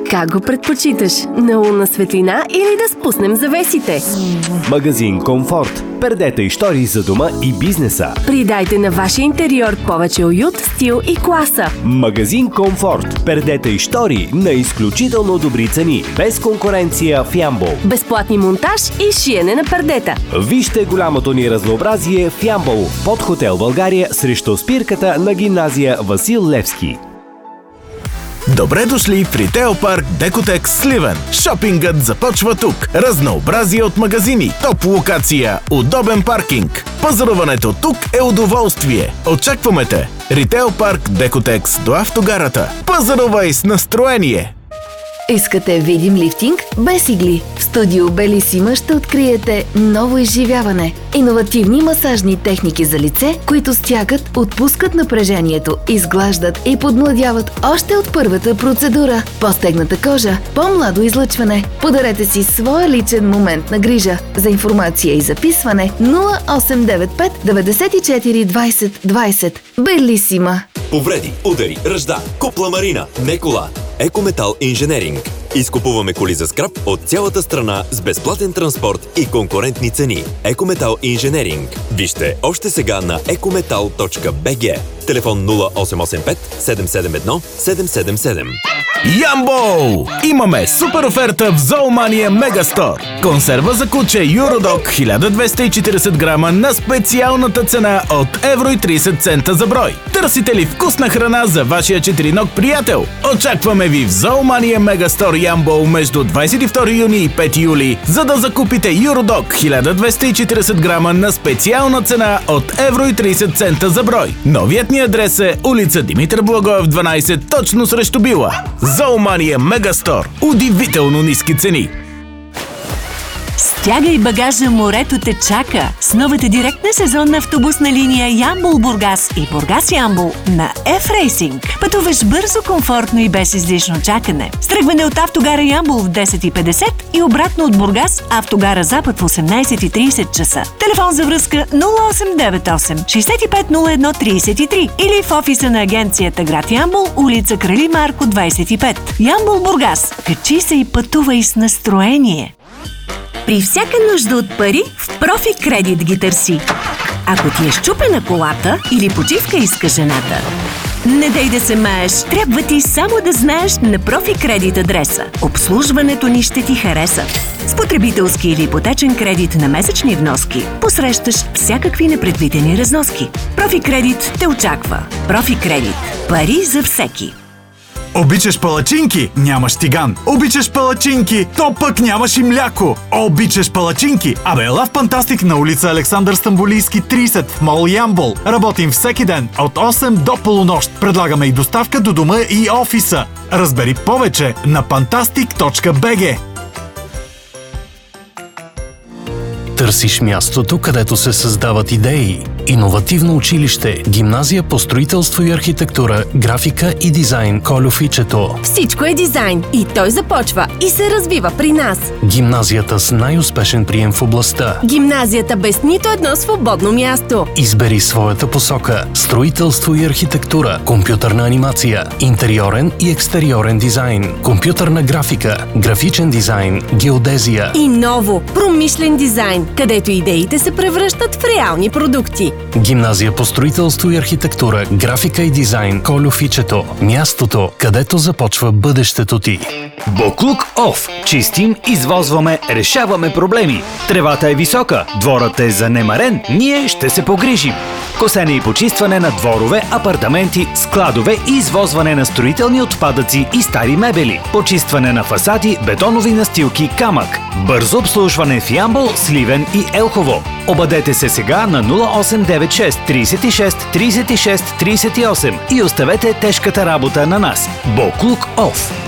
Как го предпочиташ? На лунна светлина или да спуснем завесите? Магазин Комфорт. Пердета и штори за дома и бизнеса. Придайте на вашия интериор повече уют, стил и класа. Магазин Комфорт. Пердета и штори на изключително добри цени. Без конкуренция в Ямбол. Безплатни монтаж и шиене на пердета. Вижте голямото ни разнообразие в Ямбол. Под хотел България срещу спирката на гимназия Васил Левски. Добре дошли в Ритейл парк Декотекс Сливен. Шопингът започва тук. Разнообразие от магазини, топ локация, удобен паркинг. Пазаруването тук е удоволствие. Очакваме те. Ритейл парк Декотекс до автогарата. Пазарувай с настроение! Искате видим лифтинг без игли? В студио Белисима ще откриете ново изживяване. Иновативни масажни техники за лице, които стягат, отпускат напрежението, изглаждат и подмладяват още от първата процедура. По-стегната кожа, по-младо излъчване. Подарете си своя личен момент на грижа. За информация и записване 0895 94 20 20. Белисима. Повреди, удари, ръжда, купла марина, не кола. Екометал Инженеринг. Изкупуваме коли за скрап от цялата страна с безплатен транспорт и конкурентни цени. Екометал Инженеринг. Вижте още сега на ecometal.bg. Телефон 0885 771 777. Ямбол! Имаме супер оферта в Зоомания Мегастор. Консерва за куче Юродок 1240 грама на специалната цена от евро и 30 цента за брой. Търсите ли вкусна храна за вашия четириног приятел? Очакваме ви в Зоомания Мегастор Ямбол между 22 юни и 5 юли, за да закупите Юродок 1240 грама на специална цена от евро и 30 цента за брой. Новият ни адрес е улица Димитър Благоев 12, точно срещу Била. Зоомания Мегастор. Удивително ниски цени. Стягай багажа, морето те чака с новата директна сезонна автобусна линия Ямбол-Бургас и Бургас-Ямбол на F-Racing. Пътуваш бързо, комфортно и без излишно чакане. Стръгване от автогара Ямбол в 10:50 и обратно от Бургас автогара Запад в 18:30 часа. Телефон за връзка 0898 650133 или в офиса на агенцията град Ямбол, улица Крали Марко 25. Ямбол-Бургас. Качи се и пътувай с настроение. При всяка нужда от пари, в Профи Кредит ги търси. Ако ти е счупена колата или почивка иска жената, не дай да се маеш, трябва ти само да знаеш на Профи Кредит адреса. Обслужването ни ще ти хареса. С потребителски или ипотечен кредит на месечни вноски посрещаш всякакви непредвидени разноски. Профи Кредит те очаква. Профи Кредит. Пари за всеки. Обичаш палачинки? Нямаш тиган. Обичаш палачинки? То пък нямаш и мляко. Обичаш палачинки? Абе, ела в Фантастик на улица Александър Стамболийски 30 в мол Ямбол. Работим всеки ден от 8 до полунощ. Предлагаме и доставка до дома и офиса. Разбери повече на fantastic.bg. Търсиш мястото, където се създават идеи. Иновативно училище, гимназия по строителство и архитектура, графика и дизайн Колюфичето. Всичко е дизайн и той започва и се развива при нас. Гимназията с най-успешен прием в областта. Гимназията без нито едно свободно място. Избери своята посока. Строителство и архитектура, компютърна анимация, интериорен и екстериорен дизайн, компютърна графика, графичен дизайн, геодезия. И ново, промишлен дизайн, където идеите се превръщат в реални продукти. Гимназия по строителство и архитектура, графика и дизайн Колюфичето. Мястото, където започва бъдещето ти. Боклук Оф. Чистим, извозваме, решаваме проблеми. Тревата е висока, дворът е занемарен, ние ще се погрижим. Косене и почистване на дворове, апартаменти, складове и извозване на строителни отпадъци и стари мебели. Почистване на фасади, бетонови настилки, камък. Бързо обслужване в Ямбол, Сливен и Елхово. Обадете се сега на 0896 36 36 38 и оставете тежката работа на нас. Боклук Оф.